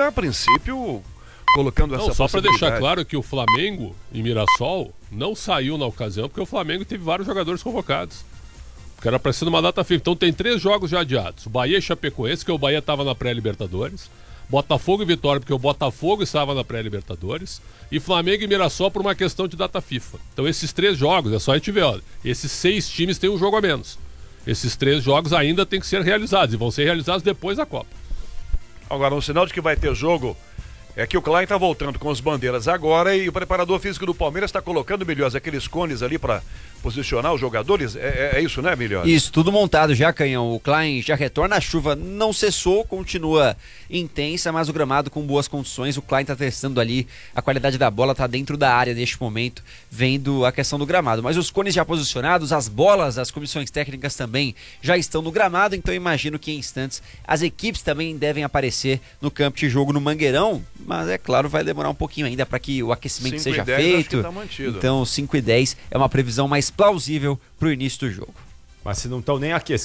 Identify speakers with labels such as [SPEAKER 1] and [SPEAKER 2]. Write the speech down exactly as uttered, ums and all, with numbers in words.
[SPEAKER 1] a princípio, colocando essa
[SPEAKER 2] Não, só para
[SPEAKER 1] possibilidade.
[SPEAKER 2] deixar claro que o Flamengo em Mirassol não saiu na ocasião, porque o Flamengo teve vários jogadores convocados. Porque era para ser numa data FIFA. Então tem três jogos já adiados. O Bahia e Chapecoense, que o Bahia estava na pré-Libertadores. Botafogo e Vitória, porque o Botafogo estava na pré-Libertadores. E Flamengo e Mirassol por uma questão de data FIFA. Então esses três jogos, é só a gente ver, olha, esses seis times têm um jogo a menos. Esses três jogos ainda têm que ser realizados e vão ser realizados depois da Copa.
[SPEAKER 1] Agora, um sinal de que vai ter jogo é que o Klein está voltando com as bandeiras agora e o preparador físico do Palmeiras está colocando, Milhosa, aqueles cones ali para posicionar os jogadores. É, é, é isso, né, Milhosa?
[SPEAKER 3] Isso, tudo montado já, Canhão. O Klein já retorna, a chuva não cessou, continua intensa, mas o gramado com boas condições. O Klein está testando ali, a qualidade da bola está dentro da área neste momento, vendo a questão do gramado. Mas os cones já posicionados, as bolas, as comissões técnicas também já estão no gramado, então eu imagino que em instantes as equipes também devem aparecer no campo de jogo no Mangueirão, mas é claro, vai demorar um pouquinho ainda para que o aquecimento seja feito.
[SPEAKER 1] Tá mantido.
[SPEAKER 3] Então cinco e dez é uma previsão mais plausível para o início do jogo.
[SPEAKER 4] Mas se não estão nem aquecendo